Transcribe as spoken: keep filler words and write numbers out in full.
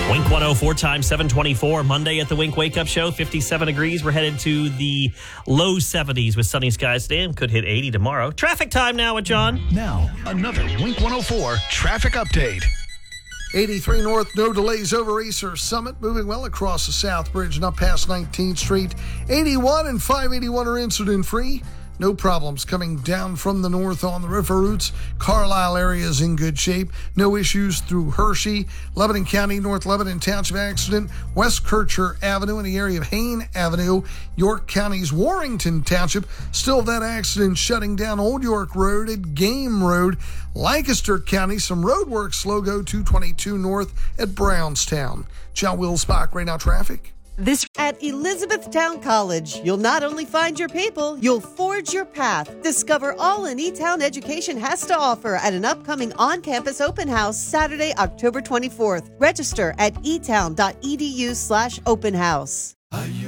Wink one oh four times seven twenty-four. Monday at the Wink Wake Up Show, fifty-seven degrees. We're headed to the low seventies with sunny skies today and could hit eighty tomorrow. Traffic time now with John. Now, another Wink one oh four traffic update. eighty-three North, no delays over Acer Summit, moving well across the South Bridge and up past nineteenth Street. eighty-one and five eighty-one are incident-free. No problems coming down from the north on the river routes. Carlisle area is in good shape. No issues through Hershey. Lebanon County, North Lebanon Township accident. West Kircher Avenue in the area of Hain Avenue. York County's Warrington Township. Still that accident shutting down Old York Road at Game Road. Lancaster County, some road work slow go two twenty-two north at Brownstown. John Wilsbach, right now traffic. This at Elizabethtown College, you'll not only find your people, you'll forge your path. Discover all an E-Town education has to offer at an upcoming on-campus open house Saturday, October twenty-fourth. Register at etown.edu slash open house.